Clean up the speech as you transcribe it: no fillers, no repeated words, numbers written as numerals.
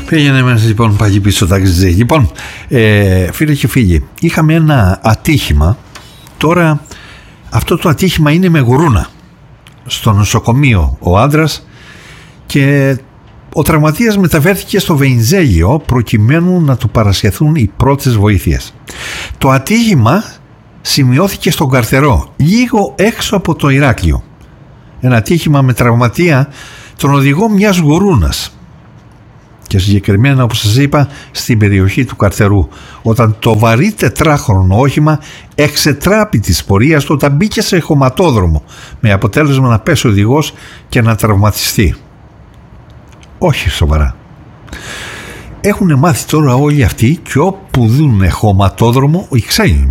Πήγαινε μέσα λοιπόν πάλι πίσω ταξιτζή. Λοιπόν, φίλε και φίλοι, είχαμε ένα ατύχημα. Τώρα αυτό το ατύχημα είναι με γουρούνα. Στο νοσοκομείο ο άντρας και ο τραυματίας μεταφέρθηκε στο Βενιζέλιο προκειμένου να του παρασχεθούν οι πρώτες βοήθειες. Το ατύχημα σημειώθηκε στον Καρτερό, λίγο έξω από το Ηράκλειο. Ένα ατύχημα με τραυματία τον οδηγό μιας γουρούνας. Και συγκεκριμένα, όπως σας είπα, στην περιοχή του Καρτερού, όταν το βαρύ τετράχρονο όχημα εξετράπη της πορείας του όταν μπήκε σε χωματόδρομο, με αποτέλεσμα να πέσει ο οδηγός και να τραυματιστεί. Όχι σοβαρά. Έχουν μάθει τώρα όλοι αυτοί και όπου δουν χωματόδρομο, οι ξένοι